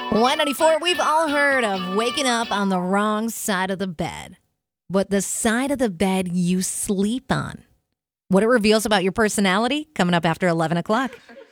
194, we've all heard of waking up on the wrong side of the bed, but the side of the bed you sleep on. What it reveals about your personality, coming up after 11 o'clock.